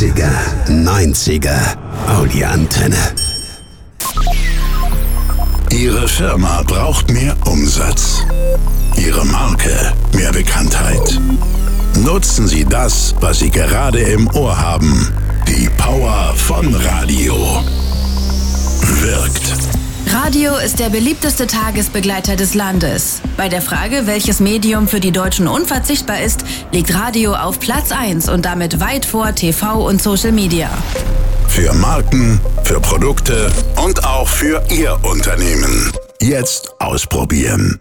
80er, 90er, Audi-Antenne. Ihre Firma braucht mehr Umsatz. Ihre Marke mehr Bekanntheit. Nutzen Sie das, was Sie gerade im Ohr haben. Die Power von Radio. Wirkt. Radio ist der beliebteste Tagesbegleiter des Landes. Bei der Frage, welches Medium für die Deutschen unverzichtbar ist, liegt Radio auf Platz 1 und damit weit vor TV und Social Media. Für Marken, für Produkte und auch für Ihr Unternehmen. Jetzt ausprobieren.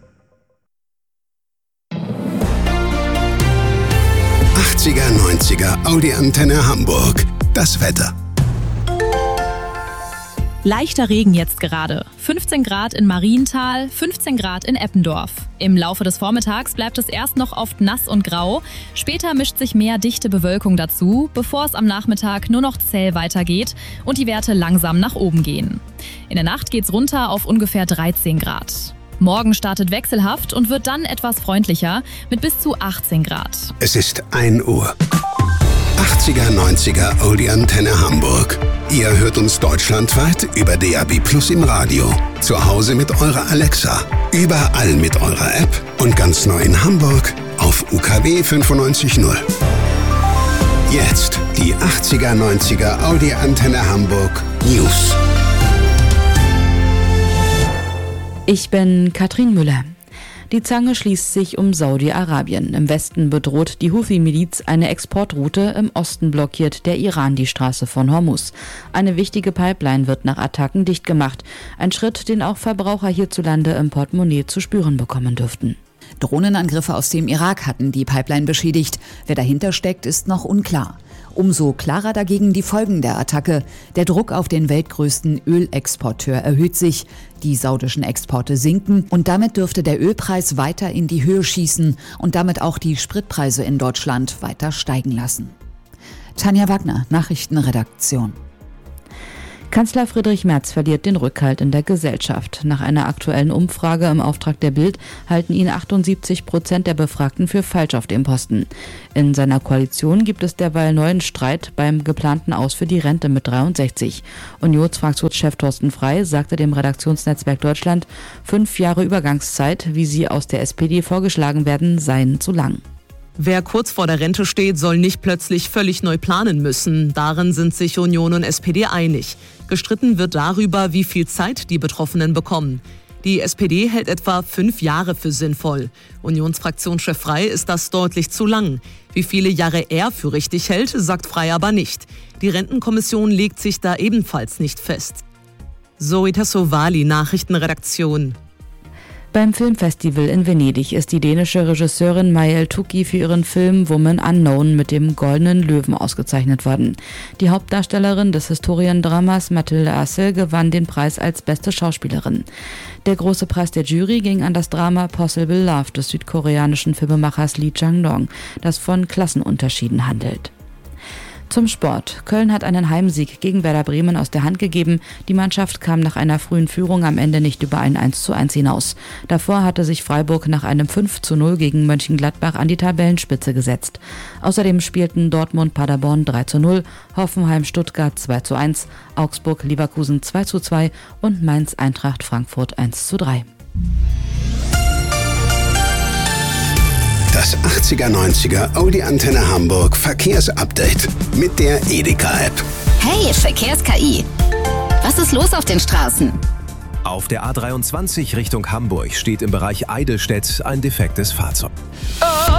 80er, 90er, Audi-Antenne Hamburg. Das Wetter. Leichter Regen jetzt gerade. 15 Grad in Marienthal, 15 Grad in Eppendorf. Im Laufe des Vormittags bleibt es erst noch oft nass und grau. Später mischt sich mehr dichte Bewölkung dazu, bevor es am Nachmittag nur noch zäh weitergeht und die Werte langsam nach oben gehen. In der Nacht geht's runter auf ungefähr 13 Grad. Morgen startet wechselhaft und wird dann etwas freundlicher mit bis zu 18 Grad. Es ist 1 Uhr. 80er, 90er, Audi-Antenne Hamburg. Ihr hört uns deutschlandweit über DAB+ im Radio. Zu Hause mit eurer Alexa. Überall mit eurer App. Und ganz neu in Hamburg auf UKW 95.0. Jetzt die 80er, 90er, Audi-Antenne Hamburg News. Ich bin Katrin Müller. Die Zange schließt sich um Saudi-Arabien. Im Westen bedroht die Houthi-Miliz eine Exportroute, im Osten blockiert der Iran die Straße von Hormuz. Eine wichtige Pipeline wird nach Attacken dicht gemacht. Ein Schritt, den auch Verbraucher hierzulande im Portemonnaie zu spüren bekommen dürften. Drohnenangriffe aus dem Irak hatten die Pipeline beschädigt. Wer dahinter steckt, ist noch unklar. Umso klarer dagegen die Folgen der Attacke. Der Druck auf den weltgrößten Ölexporteur erhöht sich. Die saudischen Exporte sinken und damit dürfte der Ölpreis weiter in die Höhe schießen und damit auch die Spritpreise in Deutschland weiter steigen lassen. Tanja Wagner, Nachrichtenredaktion. Kanzler Friedrich Merz verliert den Rückhalt in der Gesellschaft. Nach einer aktuellen Umfrage im Auftrag der Bild halten ihn 78% der Befragten für falsch auf dem Posten. In seiner Koalition gibt es derweil neuen Streit beim geplanten Aus für die Rente mit 63. Unionsfraktionschef Thorsten Frey sagte dem Redaktionsnetzwerk Deutschland, 5 Jahre Übergangszeit, wie sie aus der SPD vorgeschlagen werden, seien zu lang. Wer kurz vor der Rente steht, soll nicht plötzlich völlig neu planen müssen. Darin sind sich Union und SPD einig. Gestritten wird darüber, wie viel Zeit die Betroffenen bekommen. Die SPD hält etwa 5 Jahre für sinnvoll. Unionsfraktionschef Frey ist das deutlich zu lang. Wie viele Jahre er für richtig hält, sagt Frey aber nicht. Die Rentenkommission legt sich da ebenfalls nicht fest. Zoe Tassovali, Nachrichtenredaktion. Beim Filmfestival in Venedig ist die dänische Regisseurin Maja Tukki für ihren Film Woman Unknown mit dem Goldenen Löwen ausgezeichnet worden. Die Hauptdarstellerin des Historiendramas Mathilde Assel gewann den Preis als beste Schauspielerin. Der große Preis der Jury ging an das Drama Possible Love des südkoreanischen Filmemachers Lee Chang-dong, das von Klassenunterschieden handelt. Zum Sport. Köln hat einen Heimsieg gegen Werder Bremen aus der Hand gegeben. Die Mannschaft kam nach einer frühen Führung am Ende nicht über ein 1:1 hinaus. Davor hatte sich Freiburg nach einem 5:0 gegen Mönchengladbach an die Tabellenspitze gesetzt. Außerdem spielten Dortmund Paderborn 3:0, Hoffenheim Stuttgart 2:1, Augsburg Leverkusen 2:2 und Mainz Eintracht Frankfurt 1:3. Das 80er, 90er Audi-Antenne Hamburg Verkehrsupdate mit der Edeka-App. Hey, Verkehrs-KI. Was ist los auf den Straßen? Auf der A23 Richtung Hamburg steht im Bereich Eidelstedt ein defektes Fahrzeug.